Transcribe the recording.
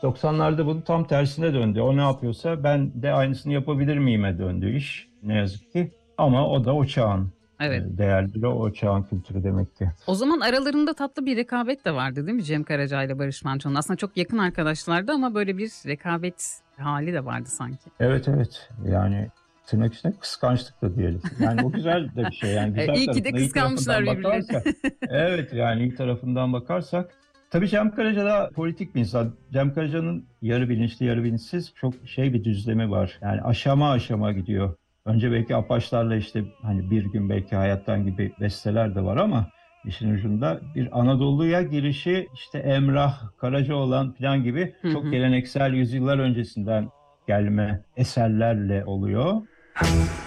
90'larda bunun tam tersine döndü. O ne yapıyorsa ben de aynısını yapabilir miyime döndü iş. Ne yazık ki. Ama o da o çağın Evet. değerleri, o çağın kültürü demek ki. O zaman aralarında tatlı bir rekabet de vardı değil mi Cem Karaca ile Barış Manço'nun? Aslında çok yakın arkadaşlardı ama böyle bir rekabet hali de vardı sanki. Evet, evet, yani tırnak içinde kıskançlık da diyelim. Yani o güzel de bir şey. Yani güzel İyi ki de tarafından, iyi kıskanmışlar tarafından birbirlerini. bakarsak. Evet, yani iyi tarafından bakarsak. Tabii Cem Karaca da politik bir insan. Cem Karaca'nın yarı bilinçli yarı bilinçsiz çok şey bir düzlemi var. Yani aşama aşama gidiyor. Önce belki Apaçlarla işte hani bir gün belki hayattan gibi besteler de var ama işin ucunda bir Anadolu'ya girişi işte Emrah, Karacaoğlan falan gibi Hı çok hı. geleneksel yüzyıllar öncesinden gelme eserlerle oluyor.